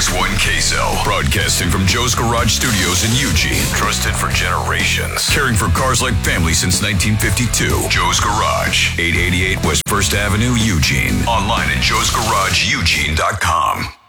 is one K-Cell, broadcasting from Joe's Garage Studios in Eugene. Trusted for generations. Caring for cars like family since 1952. Joe's Garage, 888 West 1st Avenue, Eugene. Online at joesgarageeugene.com.